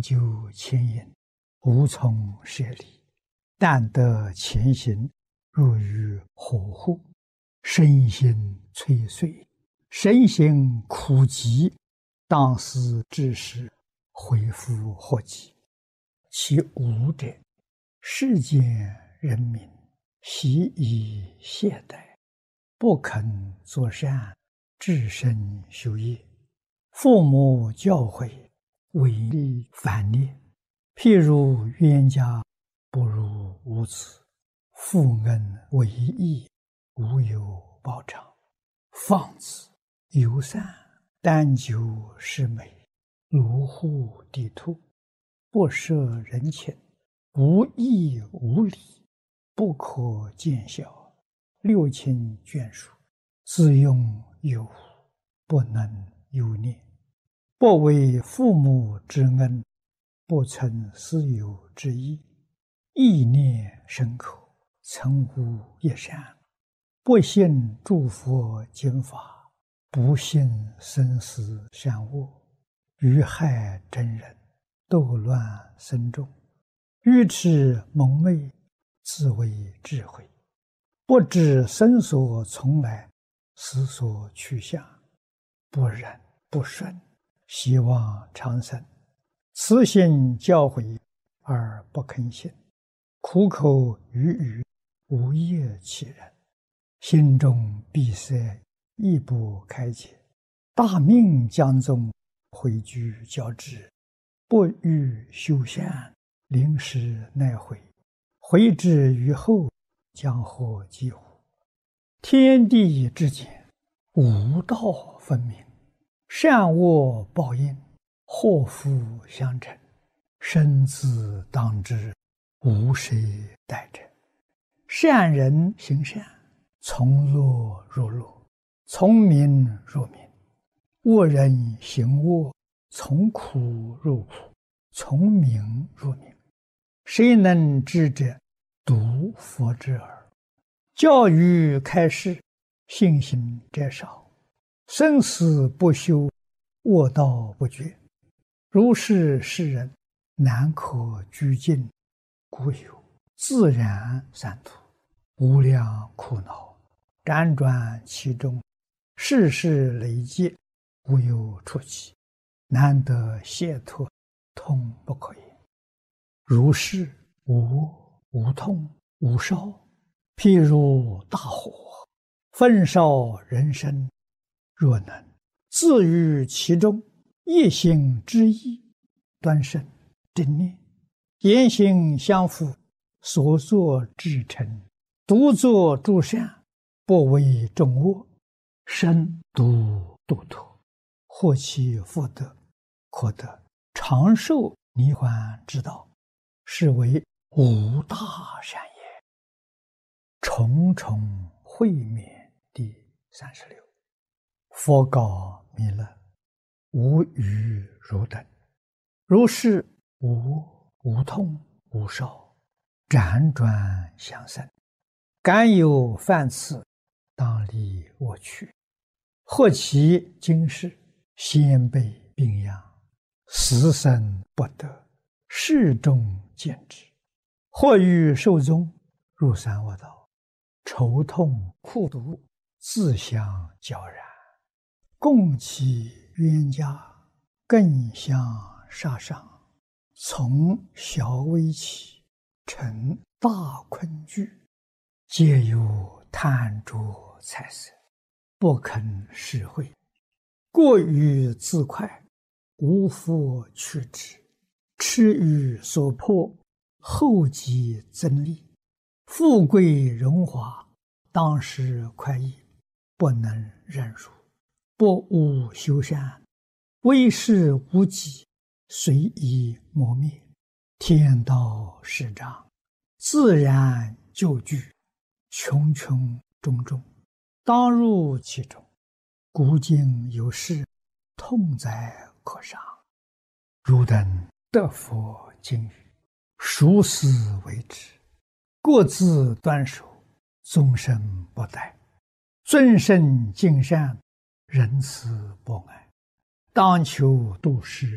究牵引，无从舍离。但得前行，入于火湖，身心摧碎，身心苦极，当思之时，恢复祸及。其无者，世间人民习以懈怠，不肯作善，至身修业。父母教诲，违逆反逆，譬如冤家不如无子，父恩为义，无有报偿。放子游散，但求是美，卢户地兔，不摄人情，无义无礼，不可见效，六亲眷属，自用有无，不能有念。不为父母之恩，不曾师友之义，意念深刻，曾无一善。不信诸佛经法，不信生死善恶，愚害真人，斗乱僧众，愚痴蒙昧，自为智慧，不知生所从来，死所去向，不忍不顺，希望长生，慈心教诲而不肯信，苦口语语，无业其人，心中闭塞，亦不开解。大命将终，回居交织，不欲修善，临时奈悔，悔之于后，将获几乎？天地之间，无道分明，善恶报应，祸福相承，生自当之，无谁代者。善人行善，从乐入乐，从明入明；恶人行恶，从苦入苦，从明入明。谁能知者？独佛之耳。教育开示，信心者少，生死不休，恶道不绝。如是世人，难可居尽，故有自然三途，无量苦恼，辗转其中，世事累积，无有出期，难得解脱，痛不可言。如是无痛无烧，譬如大火，焚烧人身。若能自于其中，一心之意，端慎正念，言行相符，所作至诚，独作诸善，不为众恶，身独度脱，获其福德，可得长寿涅槃之道，是为无大善也。重重会面第36。佛告弥勒：无余汝等，如是无痛无烧，辗转相生，敢有犯次，当离我去。或其今世，先辈病殃，死生不得，世中见之；或欲寿终，入三恶道，愁痛苦毒，自相交然。共其冤家，更相杀伤，从小微起，成大困惧，皆有贪着财色，不肯施惠，过于自快，无复去之，痴于所迫，后继增利，富贵荣华，当时快意，不能忍辱，不务修善，为事无己，随意磨灭，天道始彰，自然就具，穷穷种种，当入其中。古今有事，痛哉可伤。汝等得佛经语，熟思为之，各自端守，终身不怠，尊圣敬善，仁慈博爱，当求度世，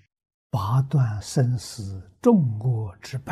拔断生死众恶之本。